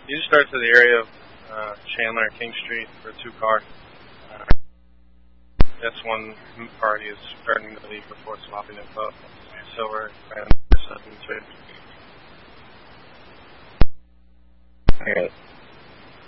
You just start to the area of Chandler and King Street for a two-car. That's one party is starting to leave before swapping it up. Silver and 7 2.